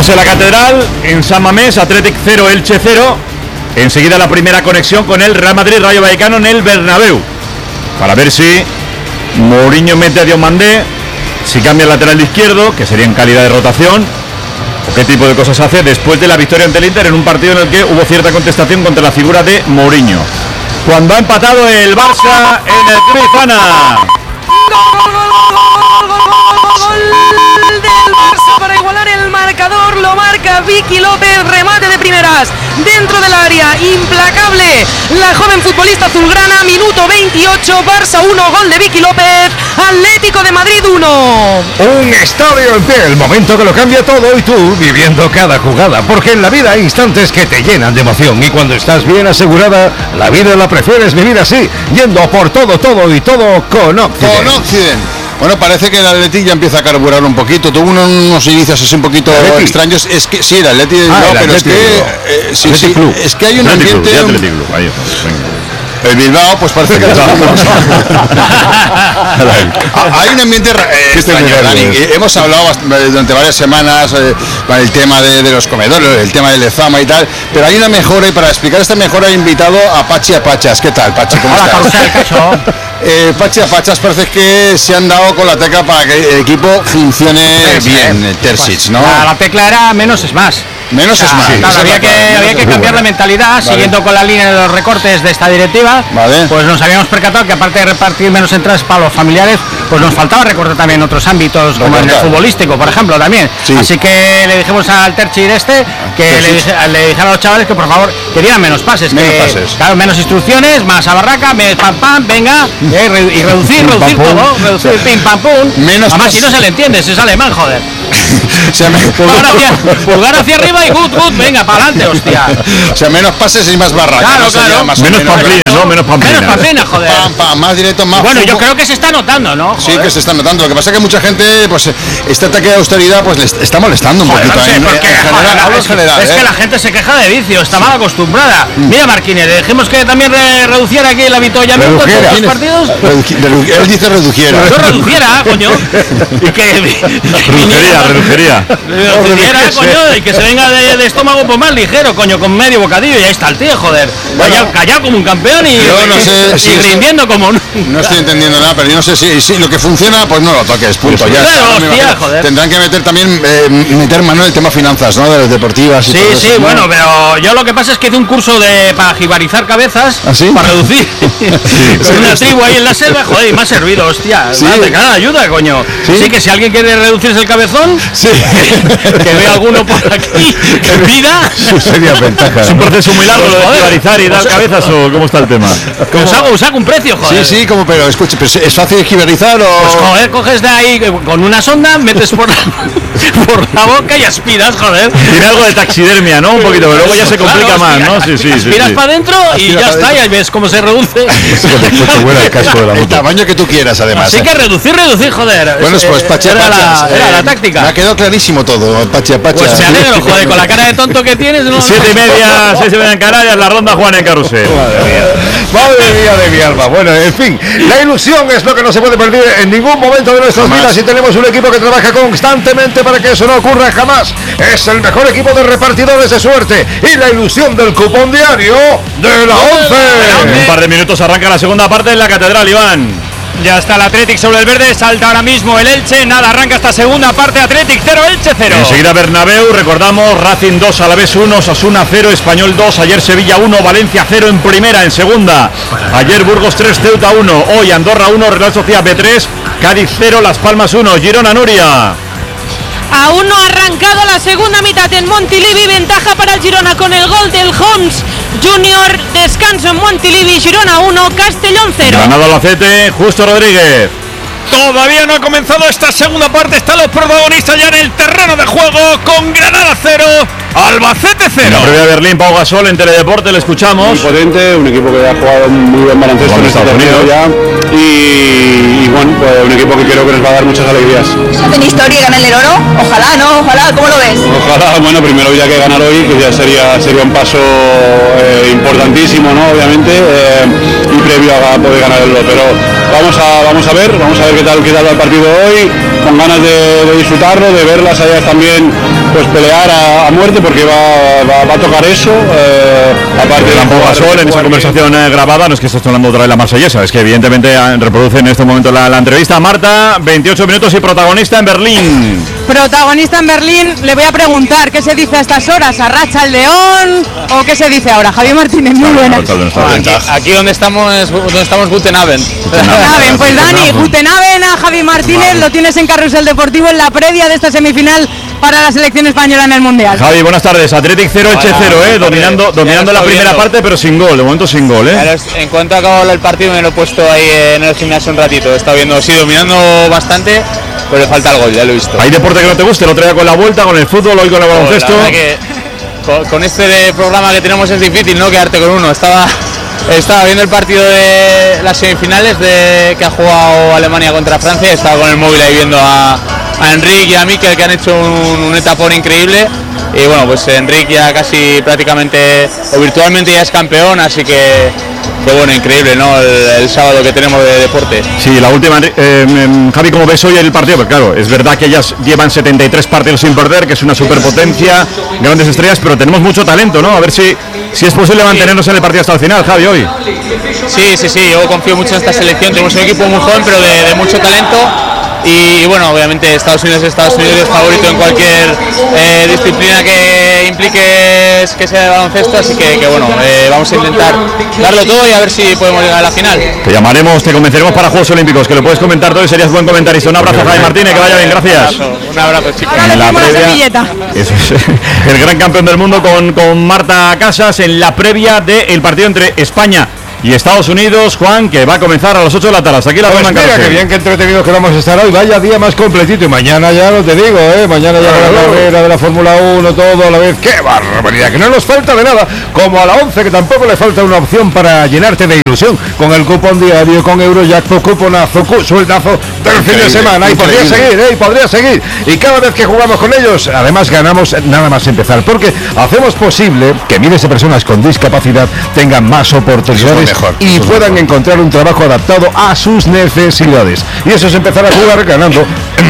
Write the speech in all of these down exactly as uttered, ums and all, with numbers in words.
Seguimos en la Catedral, en San Mamés, Athletic cero, Elche cero. Enseguida la primera conexión con el Real Madrid Rayo Vallecano en el Bernabéu, para ver si Mourinho mete a Diomandé, si cambia el lateral izquierdo, que sería en calidad de rotación, o qué tipo de cosas hace después de la victoria ante el Inter en un partido en el que hubo cierta contestación contra la figura de Mourinho. Cuando ha empatado el Barça en el Cruyffana. Gol del Barça para igualar el marcador, lo marca Vicky López, remate de primeras dentro del área, implacable la joven futbolista azulgrana. Minuto veintiocho, Barça uno, gol de Vicky López, Atlético de Madrid uno. Un estadio en pie, el momento que lo cambia todo, y tú viviendo cada jugada, porque en la vida hay instantes que te llenan de emoción, y cuando estás bien asegurada, la vida la prefieres vivir así, yendo por todo, todo y todo con Occident. Con Occident. Bueno, parece que el Atleti ya empieza a carburar un poquito. Tuvo unos, unos inicios así un poquito extraños. Es que sí, el Atleti, ah, no, el pero Atleti, es que eh, sí, sí, es que hay un Atleti ambiente. Club, Atleti Club, ahí, el Bilbao, pues parece que hay un ambiente eh, extraño, Dani. Hemos hablado durante varias semanas eh, con el tema de, de los comedores, el tema del Lezama y tal, pero hay una mejora, y para explicar esta mejora he invitado a Pachi Apachas. ¿Qué tal, Pachi? ¿Cómo Hola, estás? Eh, Pachi Apachas, parece que se han dado con la tecla para que el equipo funcione sí, bien, el Terzic, ¿no? La, la tecla era menos es más. Menos o sea, es más. Sí, claro, había que, había que cambiar la mentalidad, vale. Siguiendo con la línea de los recortes de esta directiva, vale. Pues nos habíamos percatado que aparte de repartir menos entradas para los familiares, pues nos faltaba recortar también otros ámbitos, como recortar. En el futbolístico, por ejemplo, también. Sí. Así que le dijimos al Terzic este, que le, dije, le dijeron a los chavales que por favor que dieran menos pases, menos que, pases. Claro, menos instrucciones, más a barraca, menos pam pam, venga, eh, y reducir, reducir todo, reducir pim pam pum. Menos Además, si no se le entiende, si es alemán, joder. O sea, me... pulgar, hacia, pulgar hacia arriba y good, good, venga, para adelante, hostia. O sea, menos pases y más barraca. Claro, ¿no? claro. Más menos pamplina, ¿no? Menos pamplina. Menos pamplina, joder. Pam, pam, más directo, más Bueno, fútbol. yo creo que se está notando, ¿no? Joder. Sí, que se está notando. Lo que pasa es que mucha gente, pues, este ataque de austeridad, pues, le está molestando un joder, poquito. No sé, en, porque, en general, joder, hablo es, en general. Es ¿eh? que la gente se queja de vicio, está mal acostumbrada. Mm. Mira, Marquines, le dijimos que también re reduciera aquí el avituallamiento de los partidos. Redu él dice reduciera. Yo reduciera, coño. Y que. Reduciría, reduciría. Reduciera, coño, y que se venga de, de estómago pues más ligero, coño, con medio bocadillo, y ahí está el tío, joder. Bueno, callado, callado como un campeón y, yo no sé y, si y rindiendo esto, como un... No estoy entendiendo nada, pero yo no sé si, si lo que funciona, pues no lo toques, punto. Ya claro, está, hostia, joder. Tendrán que meter también, eh, meter mano en el tema finanzas, ¿no? De las deportivas y sí, todo sí, eso, bueno, ¿no? pero yo lo que pasa es que hice un curso de para jibarizar cabezas, ¿ah, sí? Para reducir. Sí, sí, una tribu ahí en la selva, joder, y me ha servido, hostia. Sí. De cara ayuda, coño. Sí. Sí, que si alguien quiere reducirse el cabezón, sí. que, que vea alguno por aquí, que pida. Sí, sería ventaja. ¿Es un proceso muy largo lo de jibarizar y dar cabezas o cómo está el tema? Os hago, os hago un precio, joder. Sí, sí, como, pero escuche, pero ¿es fácil jibarizar o...? Pues joder, coges de ahí con una sonda, metes por la, por la boca y aspiras, joder. Tiene algo de taxidermia, ¿no? Un poquito, pero luego ya se complica claro, más, ¿no? Sí, sí, sí. Aspiras sí. para adentro y ya está, y ahí ves cómo se reduce. el, casco de la el tamaño que tú quieras, además. Así que reducir, reducir, joder. Bueno, pues Pachi era, Apachas, la, era eh, la táctica. Me ha quedado clarísimo todo, Pachi Apachas. Pues me alegro, joder, con la cara de tonto que tienes. No, Siete y media, seis y media en Canarias, la ronda Juan en Carrusel. Madre mía, madre mía de mi alma. Bueno, en fin, la ilusión es lo que no se puede perder en ningún momento de nuestras jamás. vidas, y tenemos un equipo que trabaja constantemente para que eso no ocurra jamás. Es el mejor equipo de repartidores de suerte y la ilusión del cupón diario de la once. En un par de minutos arranca la segunda parte en la Catedral, Iván. Ya está el Athletic sobre el verde, salta ahora mismo el Elche, nada, arranca esta segunda parte, Athletic cero, Elche cero. Enseguida Bernabéu, recordamos, Racing dos, Alavés uno, Osasuna cero, Español dos, ayer Sevilla uno, Valencia cero en primera, en segunda. Ayer Burgos tres, Ceuta uno, hoy Andorra uno, Real Sociedad B tres, Cádiz cero, Las Palmas uno, Girona, Nuria. Aún no ha arrancado la segunda mitad en Montilivi, ventaja para el Girona con el gol del Homs Junior, descanso en Montilivi, Girona uno, Castellón cero. Ganado Albacete, Justo Rodríguez. Todavía no ha comenzado esta segunda parte, están los protagonistas ya en el terreno de juego con Granada cero, Albacete En cero. la previa de Berlín, Pau Gasol en Teledeporte, le escuchamos. Muy potente, un equipo que ha jugado muy buen baloncesto Con en este Estados torneo Unidos. ya y, y bueno, pues un equipo que creo que nos va a dar muchas alegrías. ¿Hacen historia y ganan el oro? Ojalá, ¿no? Ojalá, ¿cómo lo ves? Ojalá, bueno, primero ya que ganar hoy, que ya sería sería un paso eh, importantísimo, ¿no? Obviamente, eh, y previo a poder ganar el oro, pero vamos a vamos a ver, vamos a ver qué tal qué tal va el partido hoy, con ganas de, de disfrutarlo, de ver las áreas también, pues pelear a, a muerte, porque va, va, va a tocar eso, eh, aparte de Pau jugar- Gasol en esa jugar conversación eh, grabada, no es que esté hablando otra vez la marsellesa, es que evidentemente eh, reproduce en este momento la, la entrevista. Marta, veintiocho minutos y protagonista en Berlín. Protagonista en Berlín, le voy a preguntar qué se dice a estas horas, ¿arracha el león o qué se dice ahora? Javier Martínez, muy buenas. Aquí, aquí donde estamos, donde estamos Guten Abend. Guten Abend, pues Dani, Guten Abend a Javi Martínez, lo tienes en Carrusel Deportivo en la previa de esta semifinal para la selección española en el Mundial. Javi, buenas tardes. Athletic cero, Elche cero, eh, dominando, dominando la primera parte, pero sin gol, de momento sin gol, eh. En cuanto acabó el partido me lo he puesto ahí en el gimnasio un ratito. He estado viendo, sí, dominando bastante, pero le falta el gol, ya lo he visto. ¿Hay deporte que no te guste? El otro día con la vuelta, con el fútbol, hoy con el baloncesto. La verdad que con, con este de programa que tenemos es difícil, ¿no? Quedarte con uno. Estaba, estaba viendo el partido de las semifinales de que ha jugado Alemania contra Francia. Estaba con el móvil ahí viendo a, a Enric y a Mikel, que han hecho un, un etapón increíble. Y bueno, pues Enric ya casi prácticamente o virtualmente ya es campeón, así que, que bueno, increíble, ¿no? El, el sábado que tenemos de deporte. Sí, la última, eh, eh, Javi, ¿cómo ves hoy el partido? Pues claro, es verdad que ellas llevan setenta y tres partidos sin perder, que es una superpotencia, grandes estrellas, pero tenemos mucho talento, ¿no? A ver si, si es posible mantenernos en el partido hasta el final, Javi, hoy. Sí, sí, sí, yo confío mucho en esta selección, tenemos un equipo muy joven, pero de, de mucho talento. Y, y bueno, obviamente Estados Unidos es Estados Unidos, es favorito en cualquier eh, disciplina que implique que sea de baloncesto, así que, que bueno, eh, vamos a intentar darlo todo y a ver si podemos llegar a la final. Te llamaremos, te convenceremos para Juegos Olímpicos, que lo puedes comentar todo y serías buen comentarista. Un abrazo, Javi Martínez, que vaya bien, gracias. Un abrazo, un abrazo, chicos. En la previa, eso es, el gran campeón del mundo con, con Marta Casas en la previa del partido entre España y Estados Unidos, Juan, que va a comenzar a las ocho de la tarde. Hasta aquí la Pues ronda en mira, carrusel. que bien, que entretenidos que vamos a estar hoy. Vaya día más completito. Y mañana ya lo te digo, ¿eh? Mañana ya con la carrera de la Fórmula uno, todo a la vez. ¡Qué barbaridad! Que no nos falta de nada. Como a la once, que tampoco le falta una opción para llenarte de ilusión. Con el cupón diario, con Eurojackpot, cuponazo, cu sueldazo del fin de semana. Y podría seguir, ¿eh? Y podría seguir. Y cada vez que jugamos con ellos, además ganamos nada más empezar. Porque hacemos posible que miles de personas con discapacidad tengan más oportunidades y puedan encontrar un trabajo adaptado a sus necesidades. Y eso es empezar a jugar ganando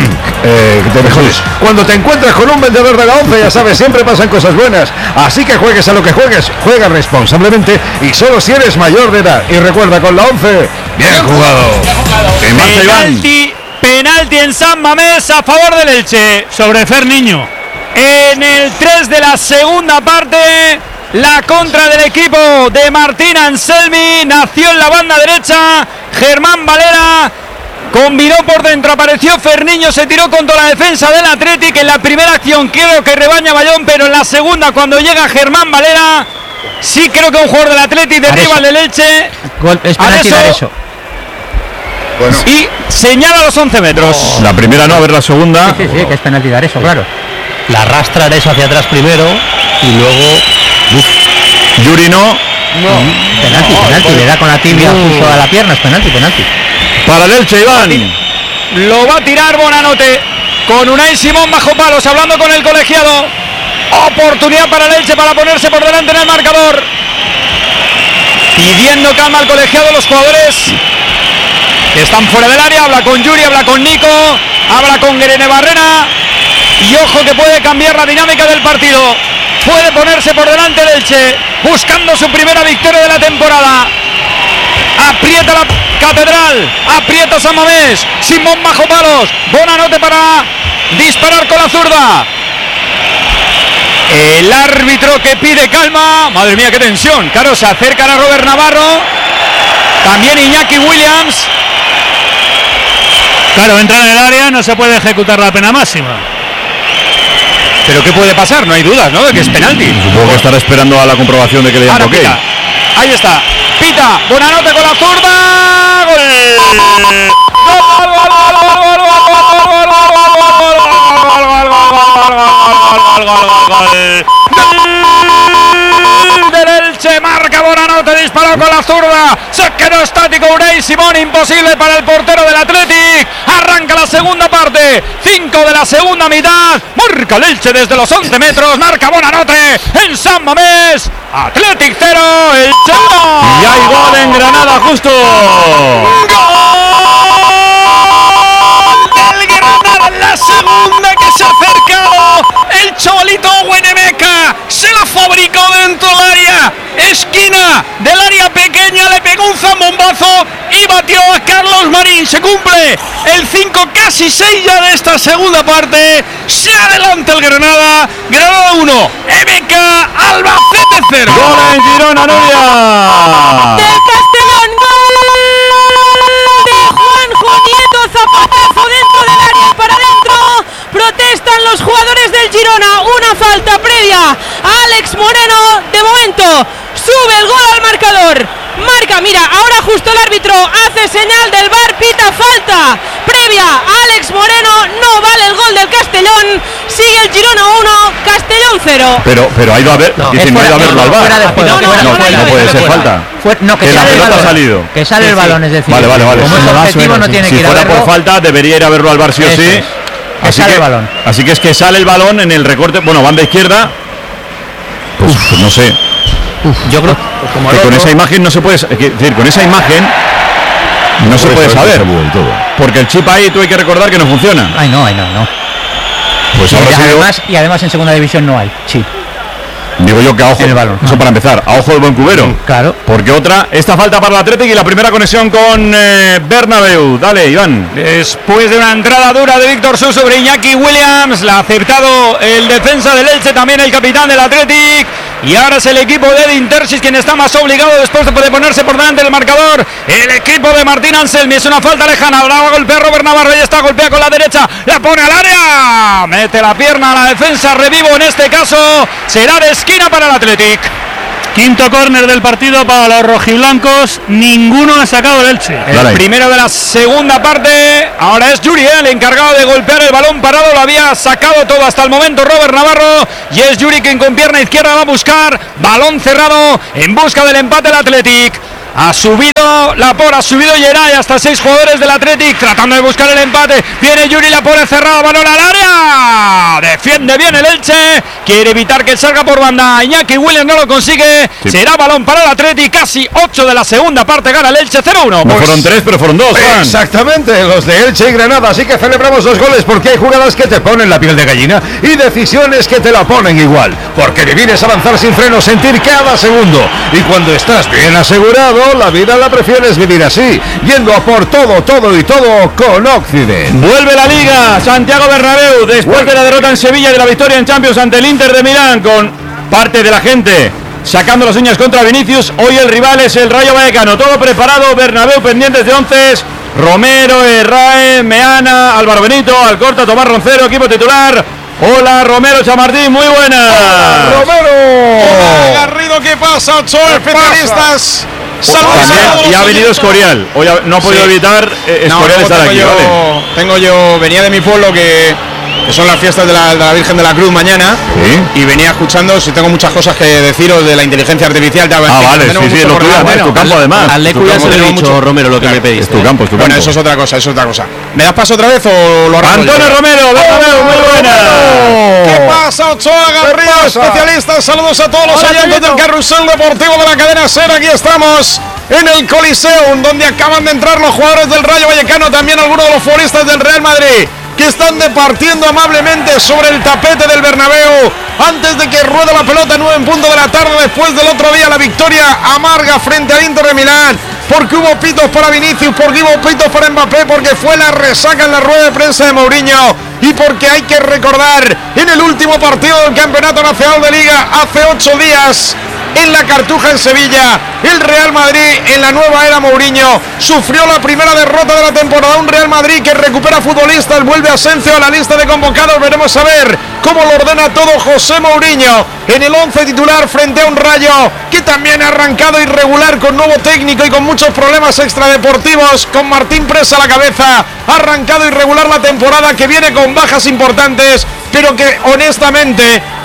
eh, de mejores. Cuando te encuentras con un vendedor de la once, ya sabes, siempre pasan cosas buenas. Así que juegues a lo que juegues, juega responsablemente y solo si eres mayor de edad. Y recuerda, con la once, bien jugado. En marcha, Iván. Penalti, penalti en San Mamés a favor del Elche. Sobre Fer Niño. En el tres de la segunda parte, la contra del equipo de Martín Anselmi nació en la banda derecha. Germán Valera combinó por dentro, apareció Ferniño, se tiró contra la defensa del Athletic. En la primera acción creo que rebaña Bayón, pero en la segunda, cuando llega Germán Valera, sí creo que un jugador del Athletic derriba al del Elche. Gol, es penalti dar eso. Bueno. Y señala los once metros. La primera no, a ver la segunda. Sí, sí, sí, que es penalti dar eso, claro. La arrastra eso hacia atrás primero y luego uf. Yuri no. No. Penalti, no, penalti, le da con la tibia no. justo a la pierna, es penalti, penalti. Para el Elche, Iván. Lo va a tirar Bonanote con Unai Simón bajo palos, hablando con el colegiado. Oportunidad para el Elche para ponerse por delante en el marcador. Pidiendo calma al colegiado, los jugadores que están fuera del área. Habla con Yuri, habla con Nico, habla con Guerene Barrena. Y ojo que puede cambiar la dinámica del partido. Puede ponerse por delante el Elche, buscando su primera victoria de la temporada. Aprieta la Catedral, aprieta San Mamés. Simón bajo palos, Bonanote para disparar con la zurda. El árbitro que pide calma. Madre mía, qué tensión. Claro, se acercan a Robert Navarro. También Iñaki Williams. Claro, entra en el área, no se puede ejecutar la pena máxima. Pero ¿qué puede pasar? No hay dudas, ¿no? De que es penalti. Supongo que estará esperando a la comprobación de que le dan ok. Pita. Ahí está. Pita. Bonanote con la zurda. Gol. disparó con la zurda, se quedó estático Unai Simón, imposible para el portero del Athletic. Arranca la segunda parte, cinco de la segunda mitad, marca el Elche desde los once metros, marca Bonanote en San Mamés. Athletic cero, Elche uno. Y hay gol en Granada justo. El Granada en la segunda, que se ha acercado el chavalito Huenemeca, se la fabricó dentro del área, esquina del área pequeña, le pegó un zambombazo y batió a Carlos Marín. Se cumple el cinco, casi seis ya de esta segunda parte, se adelanta el Granada, Granada uno, M K Albacete cero. Gol en Girona, Nuria. Del Castellón, gol de Juanjo Nieto, zapatazo dentro del área y para adentro. Protestan los jugadores del Girona, una falta previa a Alex Moreno. De momento sube el gol al marcador. Marca, mira, ahora justo el árbitro hace señal del V A R, pita falta previa a Alex Moreno, no vale el gol del Castellón, sigue el Girona uno, Castellón cero. Pero, pero ha ido a ver, No, dice, es no ha ido a fuera, verlo al no, V A R. fuera de juego, No, fuera, no, fuera, no fuera, puede fuera, ser fuera. falta. Fue- no, que Que la sale el pelota ha balón. salido. Que sale Sí, el sí. balón, es decir. Vale, vale, vale. Como es Sí. objetivo, no tiene Si que ir a fuera por verlo. falta, debería ir a verlo al V A R sí o Eso sí. es. Que Así sale que, el balón. así que es que sale el balón en el recorte, bueno, banda izquierda. Pues, pues no sé. Yo creo que con esa imagen no se puede, es decir, con esa imagen no se puede saber, porque el chip ahí tú hay que recordar que no funciona. Ay, no, ay, no, no. Pues y, habrá sido- además, y además en segunda división no hay chip. Digo yo que a ojo, En el balón. eso para empezar, a ojo del buen cubero. Claro. Porque otra, esta falta para el Athletic y la primera conexión con eh, Bernabéu. Dale, Iván. Después de una entrada dura de Víctor Su sobre Iñaki Williams, la ha aceptado el defensa del Elche, también el capitán del Athletic. Y ahora es el equipo de Edin Terzic quien está más obligado después de poder ponerse por delante del marcador. El equipo de Martín Anselmi, es una falta lejana. Ahora va a golpear Robert Navarro y está golpea con la derecha. La pone al área. Mete la pierna a la defensa. Revivo en este caso. Será de esquina para el Athletic. Quinto córner del partido para los rojiblancos. Ninguno ha sacado el Elche. El primero de la segunda parte. Ahora es Yuri, ¿eh? el encargado de golpear el balón parado. Lo había sacado todo hasta el momento Robert Navarro. Y es Yuri quien con pierna izquierda va a buscar. Balón cerrado en busca del empate del Athletic. Ha subido Lapor, ha subido Geray, hasta seis jugadores del Athletic tratando de buscar el empate. Viene Yuri, la pone cerrada, balón al área. Defiende bien el Elche. Quiere evitar que salga por banda. Iñaki Williams no lo consigue. Sí. Será balón para el Athletic. Casi ocho de la segunda parte. Gana el Elche cero uno. No fueron tres, pero fueron dos, Juan. Exactamente, los de Elche y Granada. Así que celebramos los goles porque hay jugadas que te ponen la piel de gallina y decisiones que te la ponen igual. Porque vivir es avanzar sin freno, sentir cada segundo. Y cuando estás bien asegurado, la vida la prefieres vivir así, yendo a por todo, todo y todo con Occident. Vuelve la Liga, Santiago Bernabéu, después de la derrota en Sevilla y de la victoria en Champions ante el Inter de Milán, con parte de la gente sacando las uñas contra Vinicius. Hoy el rival es el Rayo Vallecano. Todo preparado, Bernabéu pendientes de once. Romero, Errae, Meana, Álvaro Benito, Alcorta, Tomás Roncero, equipo titular. Hola Romero Chamartín, muy buenas. Hola, Romero. Hola, Garrido, ¿qué pasa? Ocho especialistas. Saludos a También, todos y ha los venido oyentes. Escorial. Hoy ha- no ha podido Sí. evitar eh, No, Escorial luego estar tengo aquí, yo, ¿vale? tengo yo, venía de mi pueblo que, que son las fiestas de la, de la Virgen de la Cruz mañana. Sí. Y venía escuchando, si tengo muchas cosas que deciros de la inteligencia artificial. Ya, en Ah, fin, vale, tenemos sí, sí, mucho lo por tuyo, delante. es tu campo además. Al Tu Lecu ya campo. se lo he tenemos dicho, mucho- Romero, lo que Claro. me pediste. Es tu campo, es tu Bueno, campo. eso es otra cosa, eso es otra cosa. ¿Me das paso otra vez o lo arranco yo? Antonio Romero, Bernabéu, muy buenas. ¿Qué pasa, Ochoa Garrido, pasa? especialistas? Saludos a todos los Hola, oyentes del Toñito. carrusel deportivo de la cadena SER. Aquí estamos en el Coliseum, donde acaban de entrar los jugadores del Rayo Vallecano, también algunos de los futbolistas del Real Madrid, que están departiendo amablemente sobre el tapete del Bernabéu antes de que ruede la pelota nueve en punto de la tarde, después del otro día la victoria amarga frente al Inter de Milán, porque hubo pitos para Vinicius, porque hubo pitos para Mbappé, porque fue la resaca en la rueda de prensa de Mourinho y porque hay que recordar en el último partido del Campeonato Nacional de Liga hace ocho días en la Cartuja en Sevilla, el Real Madrid en la nueva era Mourinho sufrió la primera derrota de la temporada. Un Real Madrid que recupera futbolistas, vuelve Asensio a la lista de convocados. Veremos a ver cómo lo ordena todo José Mourinho en el once titular frente a un Rayo que también ha arrancado irregular con nuevo técnico y con muchos problemas extradeportivos, con Martín Presa a la cabeza. Ha arrancado irregular la temporada, que viene con bajas importantes, pero que honestamente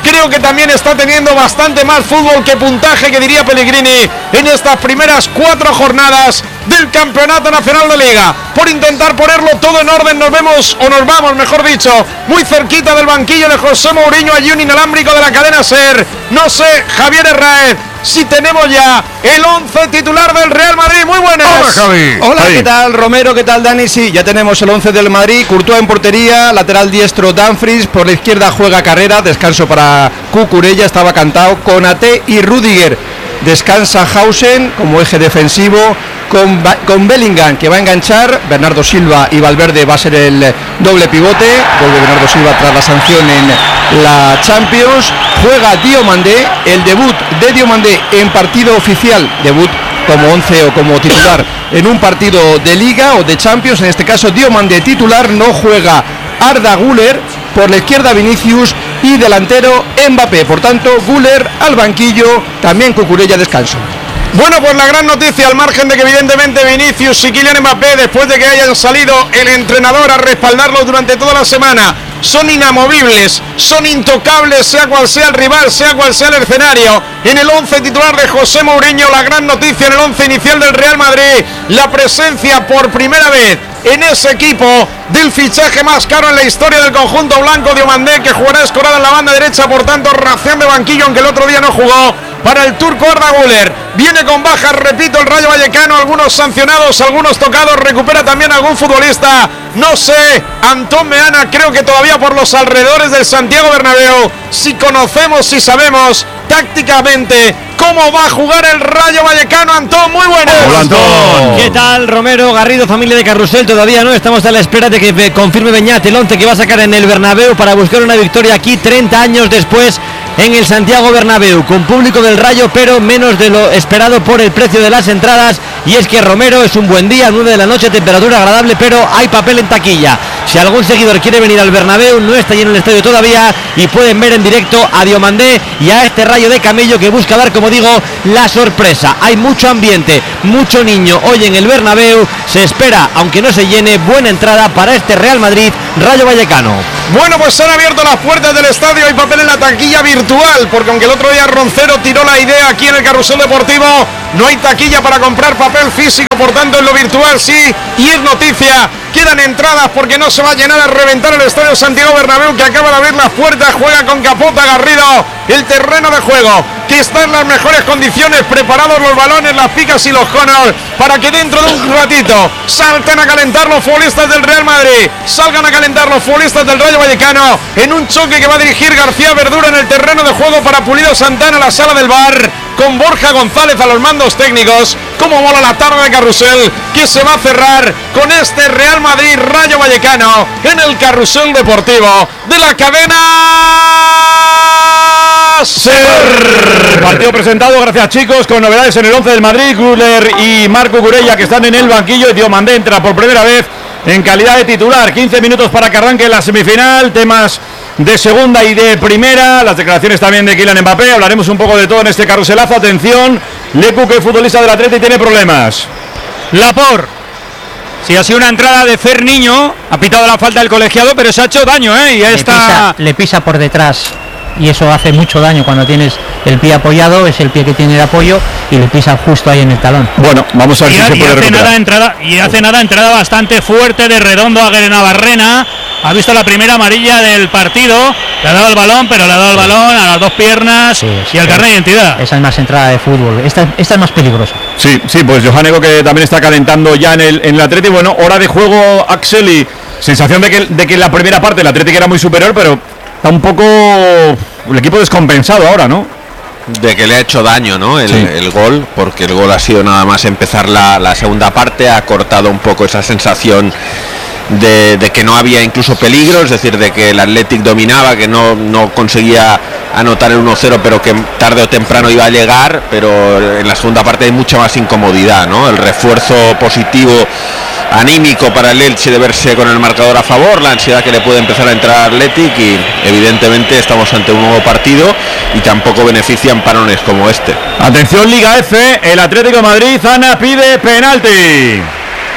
creo que también está teniendo bastante más fútbol que puntaje, que diría Pellegrini, en estas primeras cuatro jornadas del Campeonato Nacional de Liga. Por intentar ponerlo todo en orden, nos vemos, o nos vamos, mejor dicho, muy cerquita del banquillo de José Mourinho, allí un inalámbrico de la cadena SER. No sé, Javier Herráez, si tenemos ya el once titular del Real Madrid. Muy buenas. Hola, Javi. Hola, Javi. ¿qué tal, Romero? ¿Qué tal, Dani? Sí, ya tenemos el once del Madrid. Courtois en portería, lateral diestro Dumfries, por la izquierda juega Carrera, descanso para Cucurella, estaba cantado, Konaté y Rüdiger. Descansa Hausen como eje defensivo, con, con Bellingham, que va a enganchar. Bernardo Silva y Valverde va a ser el doble pivote. Vuelve Bernardo Silva tras la sanción en la Champions. Juega Diomandé, el debut de Diomandé en partido oficial, debut como once o como titular en un partido de Liga o de Champions. En este caso Diomandé titular, no juega Arda Güler, por la izquierda Vinicius y delantero Mbappé. Por tanto, Güler al banquillo, también Cucurella descanso. Bueno, pues la gran noticia, al margen de que evidentemente Vinicius y Kylian Mbappé, después de que hayan salido el entrenador a respaldarlos durante toda la semana, son inamovibles, son intocables, sea cual sea el rival, sea cual sea el escenario. En el once titular de José Mourinho, la gran noticia en el once inicial del Real Madrid, la presencia por primera vez en ese equipo del fichaje más caro en la historia del conjunto blanco, Diomandé, que jugará escorado en la banda derecha, por tanto ración de banquillo, aunque el otro día no jugó, para el turco Arda Güler. Viene con bajas, repito, el Rayo Vallecano, algunos sancionados, algunos tocados, recupera también algún futbolista, no sé, Antón Meana, creo que todavía por los alrededores del Santiago Bernabéu. Si conocemos, si sabemos tácticamente cómo va a jugar el Rayo Vallecano. Antón, muy buenas. Hola, Antón. ¿Qué tal, Romero, Garrido, familia de Carrusel? Todavía no, estamos a la espera de que confirme Beñat el once que va a sacar en el Bernabéu para buscar una victoria aquí treinta años después en el Santiago Bernabéu, con público del Rayo, pero menos de lo esperado por el precio de las entradas. Y es que, Romero, es un buen día, nueve de la noche, temperatura agradable, pero hay papel en taquilla. Si algún seguidor quiere venir al Bernabéu, no está lleno el estadio todavía y pueden ver en directo a Diomandé y a este Rayo de Camello que busca dar, como digo, la sorpresa. Hay mucho ambiente, mucho niño hoy en el Bernabéu. Se espera, aunque no se llene, buena entrada para este Real Madrid Rayo Vallecano. Bueno, pues se han abierto las puertas del estadio, hay papel en la taquilla virtual, porque aunque el otro día Roncero tiró la idea aquí en el Carrusel Deportivo, no hay taquilla para comprar papel físico, por tanto en lo virtual sí, y es noticia, quedan entradas porque no se va a llenar a reventar el estadio Santiago Bernabéu, que acaba de abrir las puertas, juega con Capota Garrido, el terreno de juego, que está en las mejores condiciones, preparados los balones, las picas y los conos, para que dentro de un ratito salten a calentar los futbolistas del Real Madrid, salgan a calentar los futbolistas del Rayo Vallecano, en un choque que va a dirigir García Verdura en el terreno de juego para Pulido Santana, la sala del bar, con Borja González a los mandos técnicos. Como mola la tarde de Carrusel, que se va a cerrar con este Real Madrid Rayo Vallecano en el Carrusel Deportivo de la cadena SER. Partido presentado, gracias chicos, con novedades en el once del Madrid. Güler y Marco Cucurella, que están en el banquillo, y Diomandé entra por primera vez en calidad de titular. quince minutos para que arranque la semifinal, temas de segunda y de primera, las declaraciones también de Kylian Mbappé. Hablaremos un poco de todo en este carruselazo. Atención, Lecu, que es futbolista del Atleti, tiene problemas. Lapor, si ha sido una entrada de Fer Niño, ha pitado la falta del colegiado, pero se ha hecho daño, ¿eh? Y ya le está... pisa, le pisa por detrás, y eso hace mucho daño cuando tienes el pie apoyado, es el pie que tiene el apoyo y le pisa justo ahí en el talón. Bueno, vamos a ver y, si a, se y puede hace recuperar. nada entrada y hace nada entrada bastante fuerte de Redondo a Guerenabarrena. Ha visto la primera amarilla del partido, le ha dado el balón, pero le ha dado el balón a las dos piernas, sí, sí, y al carnet de identidad. Esa es más entrada de fútbol, esta, esta es más peligrosa. Sí, sí, pues Johannego, que también está calentando ya en el, en el Atleti. Bueno, hora de juego, Axel, y sensación de que, de que en la primera parte el Atleti era muy superior, pero está un poco el equipo descompensado ahora, ¿no? De que le ha hecho daño, ¿no? El, sí. el gol, porque el gol ha sido nada más empezar la, la segunda parte, ha cortado un poco esa sensación de, de que no había incluso peligro, es decir, de que el Athletic dominaba, que no, no conseguía anotar el uno cero, pero que tarde o temprano iba a llegar, pero en la segunda parte hay mucha más incomodidad, ¿no? El refuerzo positivo anímico para el Elche de verse con el marcador a favor, la ansiedad que le puede empezar a entrar a Athletic, y evidentemente estamos ante un nuevo partido y tampoco benefician parones como este. Atención, Liga F, el Atlético de Madrid, Zana pide penalti.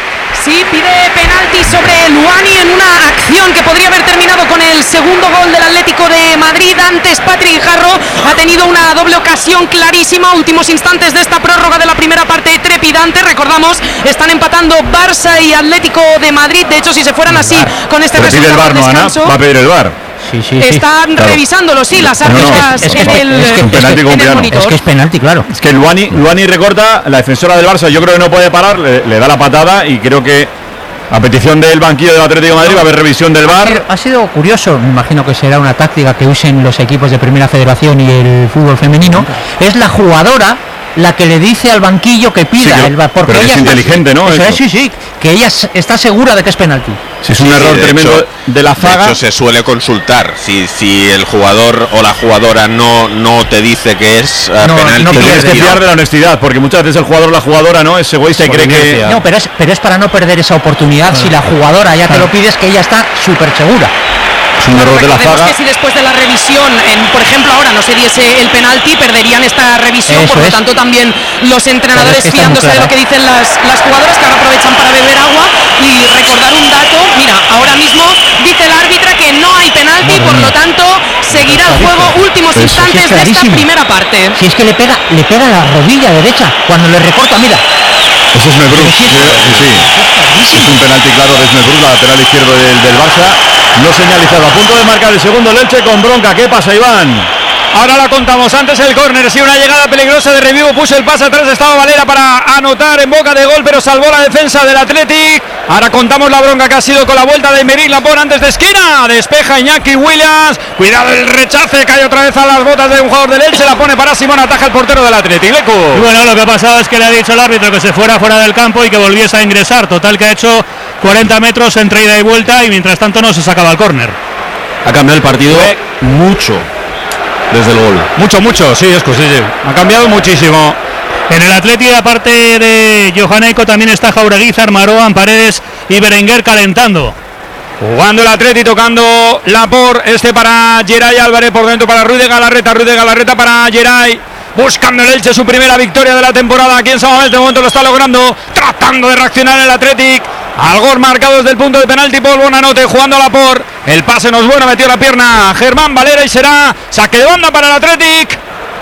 Sí, pide penalti sobre Luani en una acción que podría haber terminado con el segundo gol del Atlético de Madrid. Antes Patrick Jarro ha tenido una doble ocasión clarísima, últimos instantes de esta prórroga de la primera parte trepidante. Recordamos, están empatando Barça y Atlético de Madrid. De hecho, si se fueran así con este Pero resultado pide el bar, ¿no, Ana? Va a pedir el bar. Sí, sí, Están claro. revisándolo, sí, las No, no, árbitras es que- es en que- el, es que- Un penalti con en el piano. monitor. Es que es penalti, claro. Es que Luani, Luani recorta, la defensora del Barça yo creo que no puede parar, le, le da la patada y creo que a petición del banquillo del Atlético de Madrid va a haber revisión del Ha bar. sido, ha sido curioso, me imagino que será una táctica que usen los equipos de Primera Federación y el fútbol femenino. Es la jugadora la que le dice al banquillo que pida Sí, que- el bar, porque pero ella es está- inteligente, ¿no? Eso Eso. es, sí, sí, que ella s- está segura de que es penalti. Si es un Sí, error de tremendo hecho- de la zaga. De hecho, se suele consultar. Si, si el jugador o la jugadora no, no te dice que es uh, No, penalti, no tienes que fiar de la honestidad, porque muchas veces el jugador o la jugadora no es egoísta y cree que. No, pero es, pero es para no perder esa oportunidad. Si la jugadora ya te lo pides, que ella está súper segura. Es un error de la Recordemos zaga. que si después de la revisión, en, por ejemplo, ahora no se diese el penalti, perderían esta revisión. Eso por lo es. tanto, también los entrenadores Pero es que está muy fiándose de lo clara. que dicen las, las jugadoras, que ahora aprovechan para beber agua. Y recordar un dato, mira, ahora mismo dice la árbitra que no hay penalti, Madre por mía. lo tanto seguirá el juego últimos Pero si es instantes de esta clarísimo. primera parte. Si es que le pega, le pega la rodilla derecha cuando le recorta, mira. Eso es Melbruz, sí, sí, sí. Es un penalti claro de Melbruz, la lateral izquierdo del, del Barça. No señalizado, a punto de marcar el segundo el Elche con bronca. ¿Qué pasa, Iván? Ahora la contamos, antes el córner, sí, una llegada peligrosa de Revivo, puso el pase atrás, estaba Valera para anotar en boca de gol, pero salvó la defensa del Athletic. Ahora contamos la bronca que ha sido con la vuelta de Emerick Laporte antes de esquina, despeja Iñaki Williams, cuidado el rechace, cae otra vez a las botas de un jugador del Elche, la pone para Simón, ataja el portero del Athletic. Lecu. Y bueno, lo que ha pasado es que le ha dicho el árbitro que se fuera fuera del campo y que volviese a ingresar. Total que ha hecho cuarenta metros entre ida y vuelta y mientras tanto no se sacaba el córner. Ha cambiado el partido mucho desde el gol. Mucho, mucho, sí, es que sí, sí. Ha cambiado muchísimo. En el Atleti, aparte de Johanneiko, también está Jaureguizar, Maroan, Paredes y Berenguer calentando. Jugando el Atleti, tocando Laporte, este para Geray Álvarez, por dentro para Ruiz de Galarreta, Ruiz de Galarreta para Geray, buscando el Elche su primera victoria de la temporada aquí en San Mamés, de momento lo está logrando, tratando de reaccionar el Athletic, al gol marcado desde el punto de penalti por Bonanote, jugando Laporte, el pase no es bueno, metió la pierna Germán Valera y será saque de banda para el Athletic.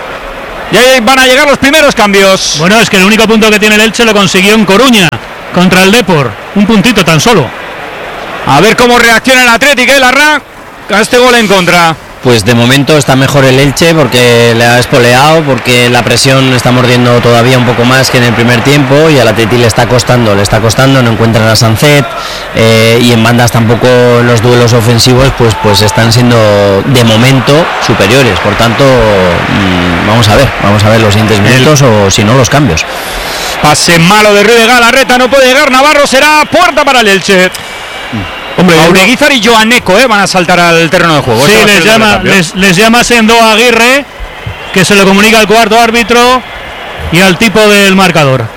Y ahí van a llegar los primeros cambios. Bueno, es que el único punto que tiene el Elche lo consiguió en Coruña contra el Depor, un puntito tan solo. A ver cómo reacciona el Athletic, ¿eh? Larra, a este gol en contra. Pues de momento está mejor el Elche porque le ha espoleado, porque la presión está mordiendo todavía un poco más que en el primer tiempo y al Atleti le está costando, le está costando, no encuentran a Sancet eh, y en bandas tampoco los duelos ofensivos pues pues están siendo de momento superiores, por tanto mmm, vamos a ver, vamos a ver los siguientes minutos o si no los cambios. Pase malo de Ruiz de Galarreta, no puede llegar Navarro, será puerta para el Elche. Hombre, Jaureguizar y Johanneiko eh, van a saltar al terreno de juego. Sí, Este va a ser les el llama, cambio. les, les llama Sendo Aguirre, que se lo comunica al cuarto árbitro y al tipo del marcador.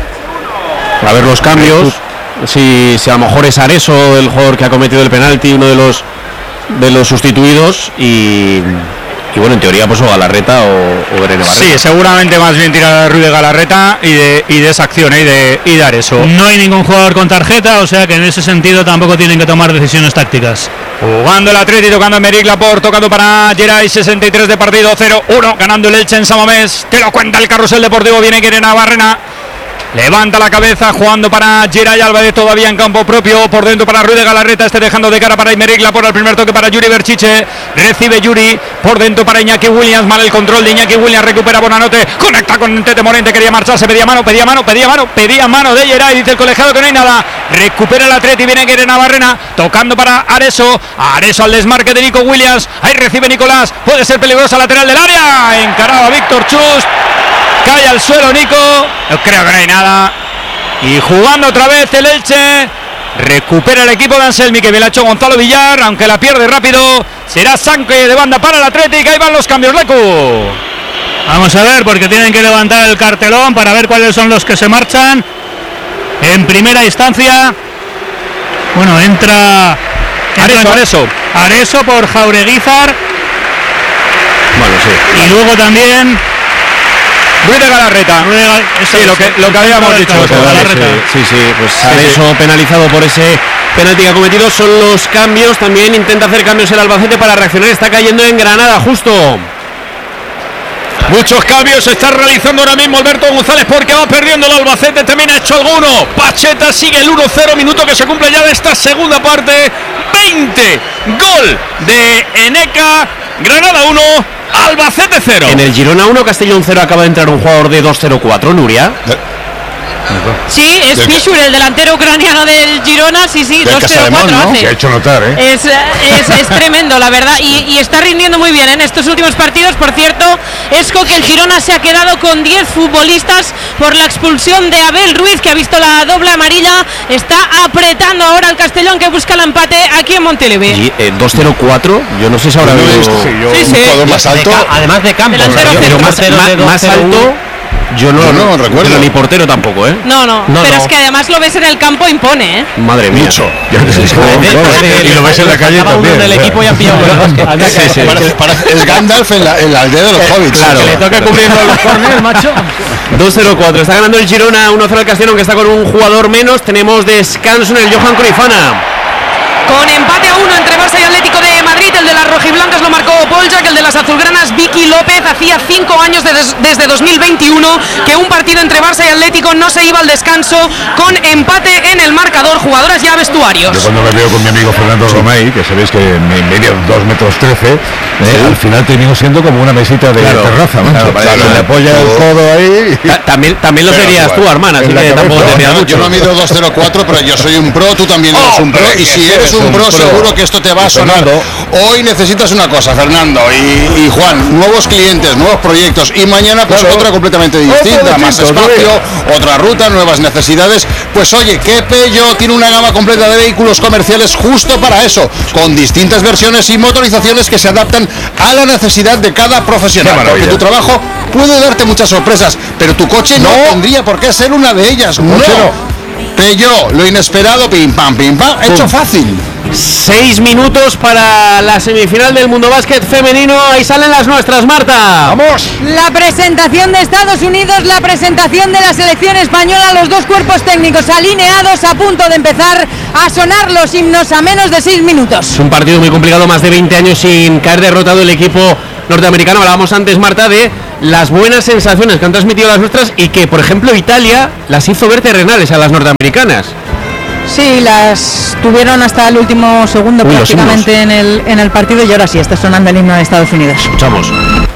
A ver los cambios. Si, si a lo mejor es Areso el jugador que ha cometido el penalti, uno de los de los sustituidos y, y bueno, en teoría pues o Galarreta o, o Berene Barreta. Sí, seguramente más bien tirar a Ruiz de Galarreta y de, y de esa acción eh, y de y dar eso. No hay ningún jugador con tarjeta, o sea que en ese sentido tampoco tienen que tomar decisiones tácticas. Jugando el Atleti, tocando a Emerick Laporte, tocando para Geray, sesenta y tres de partido, cero uno, ganando el Elche en San Mamés. Te lo cuenta el carrusel deportivo, viene Guerena Barrena. Levanta la cabeza, jugando para Geray Álvarez, todavía en campo propio, por dentro para Ruiz de Galarreta, este dejando de cara para Emerick Laporte, el primer toque para Yuri Berchiche, recibe Yuri, por dentro para Iñaki Williams, mal el control de Iñaki Williams, recupera Bonanote, conecta con Tete Morente, quería marcharse, pedía mano, pedía mano, pedía mano, pedía mano de Geray, dice el colegiado que no hay nada, recupera el Atleti, viene Guerena Barrena, tocando para Areso, Areso al desmarque de Nico Williams, ahí recibe Nicolás, puede ser peligrosa lateral del área, encarado a Víctor Chust. Cae al suelo Nico, yo creo que no hay nada. Y jugando otra vez el Elche, recupera el equipo de Anselmi, que bien la ha hecho Gonzalo Villar, aunque la pierde rápido. Será saque de banda para el Athletic, ahí van los cambios, Lecu. Vamos a ver, porque tienen que levantar el cartelón para ver cuáles son los que se marchan. En primera instancia, bueno, entra... entra Areso, Areso. Areso por Jaureguizar. Bueno, sí. Y luego también Ruiz de Galarreta. Sí, lo que, lo que habíamos dicho. Sí, sí, pues Areso penalizado por ese penalti que ha cometido. Son los cambios, también intenta hacer cambios el Albacete para reaccionar, está cayendo en Granada, justo. Muchos cambios se está realizando ahora mismo Alberto González porque va perdiendo el Albacete, también ha hecho alguno. Pacheta sigue el uno cero, minuto que se cumple ya de esta segunda parte. veinte, gol de Eneca, Granada uno, Albacete cero. En el Girona uno, Castellón cero acaba de entrar un jugador de dos cero cuatro, Nuria. Sí, es Fischer, el delantero ucraniano del Girona, sí, sí, dos cero cuatro hace. Se ha hecho notar, ¿eh? Es, es, es tremendo, la verdad, y, y está rindiendo muy bien en estos últimos partidos. Por cierto, Esco, que el Girona se ha quedado con diez futbolistas por la expulsión de Abel Ruiz, que ha visto la doble amarilla. Está apretando ahora al Castellón, que busca el empate aquí en Montilivi. Y eh, dos cero cuatro, yo no sé si habrá habido sí, sí. un más alto. De, además de campo, pero más, más, más alto. Yo no, yo no recuerdo. Pero ni portero tampoco, ¿eh? No, no, no pero no. es que además lo ves en el campo, impone, ¿eh? Madre mía. Mucho. Y lo ves en la calle también. Del equipo ya pillado. Sí, sí. Parece, parece, es Gandalf en la, en la aldea de los hobbits. Claro. Que le toca cubriendo los corners, macho. dos cero cuatro. Está ganando el Girona uno cero al Castellón, que está con un jugador menos. Tenemos descanso en el Johan Cruyffana. Con empate a uno entre Barça y Atlético de Madrid, el de las rojiblancas lo marcó Poljak, el de las azulgranas Vicky López. Hacía cinco años de des, desde dos mil veintiuno que un partido entre Barça y Atlético no se iba al descanso con empate en el marcador. Jugadoras ya vestuarios. Yo cuando me veo con mi amigo Fernando Romay, que sabéis que me medio dos metros trece, eh, al final termino siendo como una mesita de claro, terraza, claro, claro, claro, le apoya el codo ahí. Y... También, también lo serías tú, hermana, así que tampoco te queda mucho. Yo no mido dos cero cuatro, pero yo soy un pro, tú también eres oh, un pro, y si eres un pro, pro seguro que esto te va a sonar. Hoy necesitas una cosa, Fernando y, y Juan, nuevos clientes, nuevos proyectos, y mañana pues claro. otra completamente distinta, otro más distinto, espacio, otra, otra ruta, nuevas necesidades. Pues oye, que Peugeot tiene una gama completa de vehículos comerciales justo para eso, con distintas versiones y motorizaciones que se adaptan a la necesidad de cada profesional, porque tu trabajo puede darte muchas sorpresas, pero tu coche no, no tendría por qué ser una de ellas. No. Peugeot, lo inesperado, pim pam, pim pam, hecho fácil. Seis minutos para la semifinal del Mundo Básquet femenino. Ahí salen las nuestras, Marta. ¡Vamos! La presentación de Estados Unidos, la presentación de la selección española, los dos cuerpos técnicos alineados, a punto de empezar a sonar los himnos a menos de seis minutos. Es un partido muy complicado, más de veinte años sin caer derrotado el equipo norteamericano. Hablábamos antes, Marta, de las buenas sensaciones que han transmitido las nuestras y que, por ejemplo, Italia las hizo ver terrenales a las norteamericanas. Sí, las tuvieron hasta el último segundo Uy, prácticamente en el, en el partido, y ahora sí, está sonando el himno de Estados Unidos. Escuchamos.